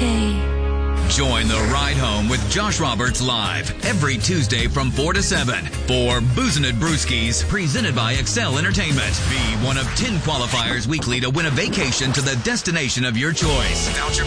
okay. Join the ride home with Josh Roberts live every Tuesday from 4 to 7 for Boozin' It Brewskis, presented by Excel Entertainment. Be one of 10 qualifiers weekly to win a vacation to the destination of your choice. Voucher